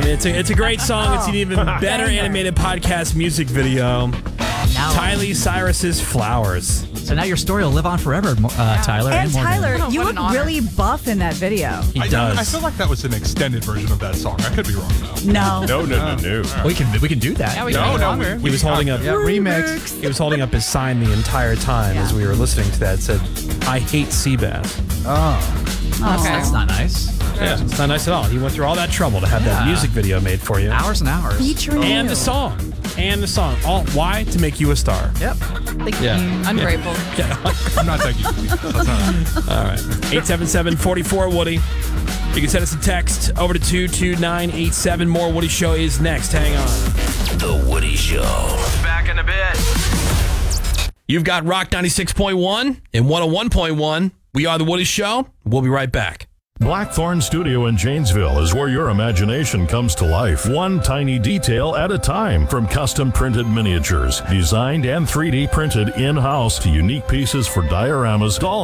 It's a great song. It's an even better animated podcast music video. Tylee Cyrus's Flowers. So now your story will live on forever, Tyler. And Tyler, Oh, you what look an honor. really buff in that video. He does. I feel like that was an extended version of that song. I could be wrong, though. No. No. We can do that. Yeah, we can make it longer. He was holding up. remix. He was holding up his sign the entire time as we were listening to that. It said, "I hate sea bass." Okay. That's not nice. Yeah, it's not nice at all. He went through all that trouble to have that music video made for you. Hours and hours. Featuring And you. the song. All why? To make you a star. Yep. Thank Yeah. you. Ungrateful. I'm not thanking you. That's not All right. 877-44-WOODY. You can send us a text over to 22987. More Woody Show is next. Hang on. The Woody Show. Back in a bit. You've got Rock 96.1 and 101.1. We are The Woody Show. We'll be right back. Blackthorn Studio in Janesville is where your imagination comes to life, one tiny detail at a time. From custom printed miniatures, designed and 3D printed in-house, to unique pieces for dioramas, doll